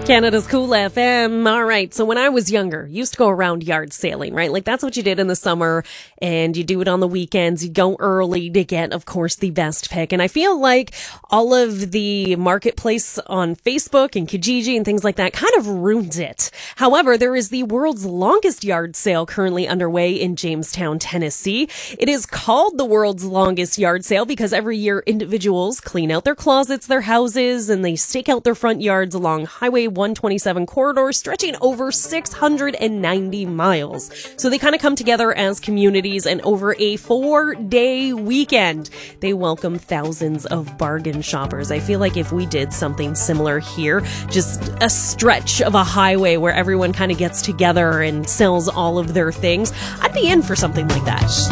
Canada's Cool FM. All right. So when I was younger, used to go around yard sailing, right? Like that's what you did in the summer and you do it on the weekends. You go early to get, of course, the best pick. And I feel like all of the marketplace on Facebook and Kijiji and things like that kind of ruins it. However, there is the world's longest yard sale currently underway in Jamestown, Tennessee. It is called the world's longest yard sale because every year individuals clean out their closets, their houses, and they stake out their front yards along Highway 127 corridor stretching over 690 miles. So they kind of come together as communities, and over a 4-day weekend, they welcome thousands of bargain shoppers. I feel like if we did something similar here, just a stretch of a highway where everyone kind of gets together and sells all of their things, I'd be in for something like that.